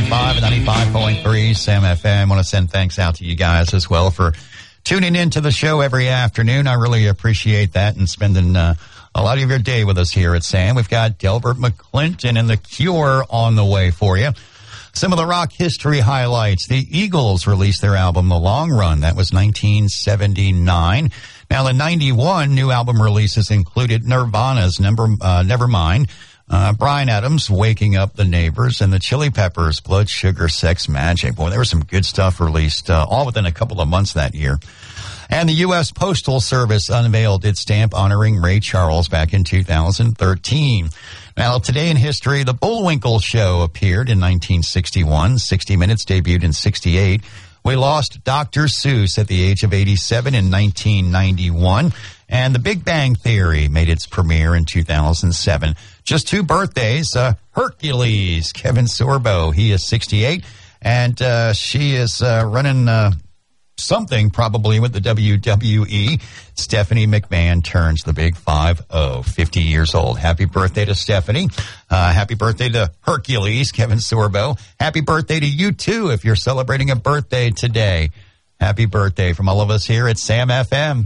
105 and 95.3 Sam FM. I want to send thanks out to you guys as well for tuning into the show every afternoon. I really appreciate that and spending a lot of your day with us here at Sam. We've got Delbert McClinton and The Cure on the way for you. Some of the rock history highlights. The Eagles released their album, The Long Run. That was 1979. Now, the 91 new album releases included Nirvana's Nevermind, Bryan Adams, Waking Up the Neighbors, and the Chili Peppers, Blood Sugar Sex Magik. Boy, there was some good stuff released all within a couple of months that year. And the U.S. Postal Service unveiled its stamp honoring Ray Charles back in 2013. Now, today in history, The Bullwinkle Show appeared in 1961. 60 Minutes debuted in 68. We lost Dr. Seuss at the age of 87 in 1991. And The Big Bang Theory made its premiere in 2007. Just two birthdays. Hercules, Kevin Sorbo, he is 68. And she is running something probably with the WWE. Stephanie McMahon turns the big 5-0, 50 years old. Happy birthday to Stephanie. Happy birthday to Hercules, Kevin Sorbo. Happy birthday to you, too, if you're celebrating a birthday today. Happy birthday from all of us here at Sam FM.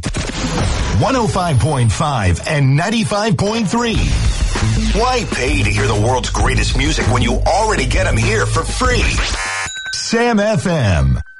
105.5 and 95.3. Why pay to hear the world's greatest music when you already get them here for free? Sam FM.